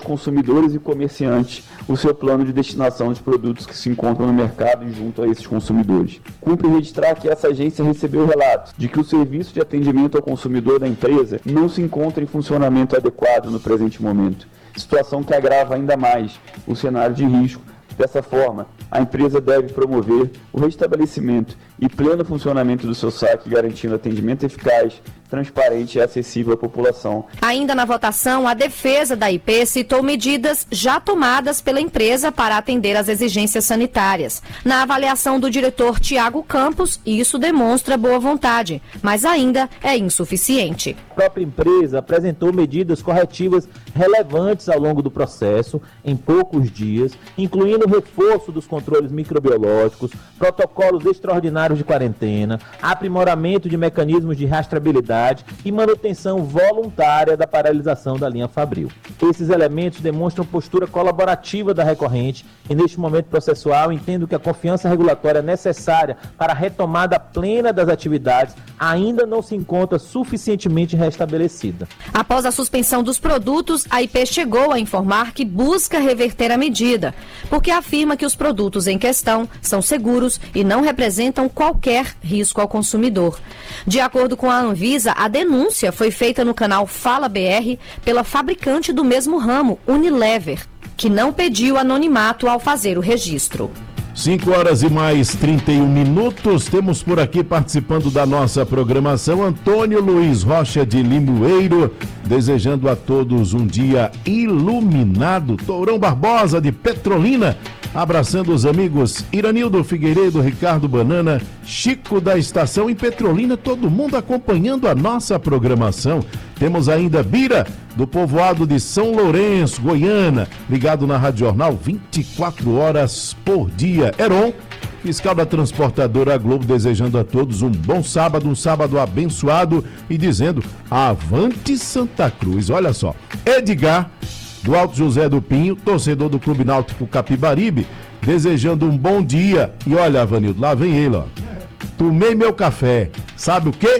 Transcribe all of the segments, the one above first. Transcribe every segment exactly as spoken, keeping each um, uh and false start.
consumidores e comerciantes o seu plano de destinação de produtos que se encontram no mercado e junto a esses consumidores. Cumpre registrar que essa agência recebeu relatos de que o serviço de atendimento ao consumidor da empresa não se encontra em funcionamento adequado no presente momento, situação que agrava ainda mais o cenário de risco. Dessa forma, a empresa deve promover o restabelecimento e pleno funcionamento do seu saque, garantindo atendimento eficaz, transparente e acessível à população. Ainda na votação, a defesa da I P citou medidas já tomadas pela empresa para atender às exigências sanitárias. Na avaliação do diretor Tiago Campos, isso demonstra boa vontade, mas ainda é insuficiente. A própria empresa apresentou medidas corretivas relevantes ao longo do processo, em poucos dias, incluindo o reforço dos controles microbiológicos, protocolos extraordinários de quarentena, aprimoramento de mecanismos de rastreabilidade e manutenção voluntária da paralisação da linha Fabril. Esses elementos demonstram postura colaborativa da recorrente e, neste momento processual, entendo que a confiança regulatória necessária para a retomada plena das atividades ainda não se encontra suficientemente restabelecida. Após a suspensão dos produtos, a I P chegou a informar que busca reverter a medida, porque afirma que os produtos em questão são seguros e não representam qualquer risco ao consumidor. De acordo com a Anvisa, a denúncia foi feita no canal Fala B R pela fabricante do mesmo ramo, Unilever, que não pediu anonimato ao fazer o registro. cinco horas e mais trinta e um minutos, temos por aqui participando da nossa programação Antônio Luiz Rocha de Limoeiro, desejando a todos um dia iluminado. Tourão Barbosa de Petrolina, abraçando os amigos Iranildo Figueiredo, Ricardo Banana, Chico da Estação em Petrolina, todo mundo acompanhando a nossa programação. Temos ainda Bira, do povoado de São Lourenço, Goiânia, ligado na Rádio Jornal vinte e quatro horas por dia. Heron, fiscal da transportadora Globo, desejando a todos um bom sábado, um sábado abençoado e dizendo avante Santa Cruz. Olha só, Edgar, do Alto José do Pinho, torcedor do Clube Náutico Capibaribe, desejando um bom dia. E olha, Avanildo, lá vem ele, ó. Tomei meu café. Sabe o quê?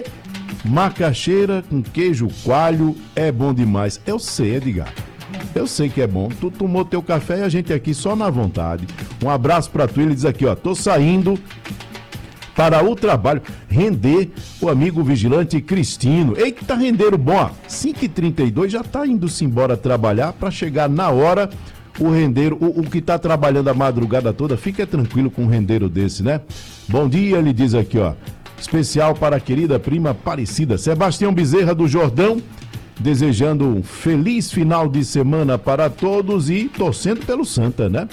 Macaxeira com queijo coalho é bom demais. Eu sei, Edgar. Eu sei que é bom. Tu tomou teu café e a gente aqui só na vontade. Um abraço pra tu. Ele diz aqui, ó. Tô saindo para o trabalho. Render o amigo vigilante Cristino. Eita, rendeiro bom, ó. cinco e trinta e dois já tá indo-se embora trabalhar para chegar na hora. O rendeiro, o, o que tá trabalhando a madrugada toda, fica tranquilo com um rendeiro desse, né? Bom dia, ele diz aqui, ó. Especial para a querida prima Aparecida. Sebastião Bezerra do Jordão, desejando um feliz final de semana para todos e torcendo pelo Santa, né?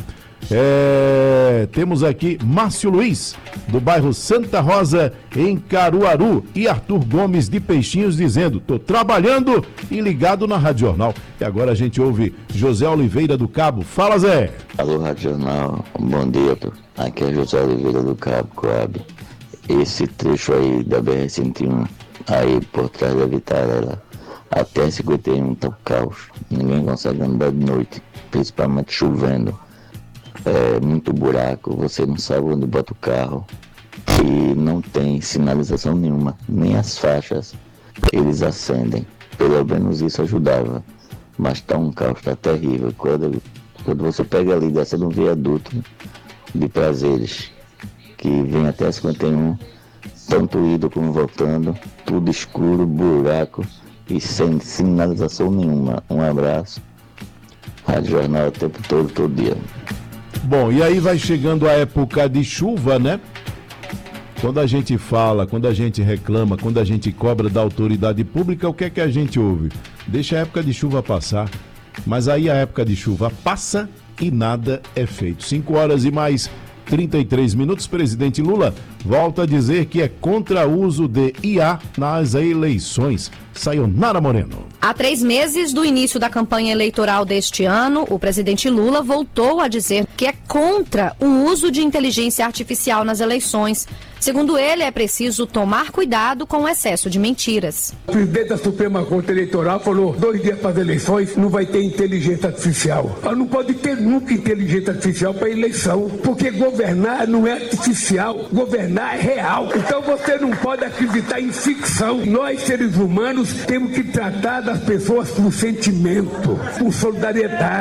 É, temos aqui Márcio Luiz, do bairro Santa Rosa, em Caruaru, e Arthur Gomes de Peixinhos dizendo, tô trabalhando e ligado na Rádio Jornal. E agora a gente ouve José Oliveira do Cabo. Fala, Zé! Alô, Rádio Jornal, bom dia, aqui é José Oliveira do Cabo, Coab. Esse trecho aí da B R cento e um, aí por trás da Vitarela, até cinquenta e um tá o caos. Ninguém consegue andar de noite, principalmente chovendo. É muito buraco, você não sabe onde bota o carro. E não tem sinalização nenhuma, nem as faixas eles acendem. Pelo menos isso ajudava. Mas tá um caos, tá terrível. Quando, quando você pega ali, desce no viaduto de Prazeres, que vem até cinquenta e um, tanto indo como voltando, tudo escuro, buraco e sem sinalização nenhuma. Um abraço, Rádio Jornal o tempo todo, todo dia. Bom, e aí vai chegando a época de chuva, né? Quando a gente fala, quando a gente reclama, quando a gente cobra da autoridade pública, o que é que a gente ouve? Deixa a época de chuva passar. Mas aí a época de chuva passa e nada é feito. cinco horas e mais trinta e três minutos, presidente Lula volta a dizer que é contra o uso de I A nas eleições. Sayonara Moreno. Há três meses do início da campanha eleitoral deste ano, o presidente Lula voltou a dizer que é contra o uso de inteligência artificial nas eleições. Segundo ele, é preciso tomar cuidado com o excesso de mentiras. O presidente da Suprema Corte Eleitoral falou, dois dias para as eleições não vai ter inteligência artificial. Não pode ter nunca inteligência artificial para eleição, porque governar não é artificial, governar é real. Então você não pode acreditar em ficção. Nós, seres humanos, temos que tratar das pessoas com sentimento, com solidariedade.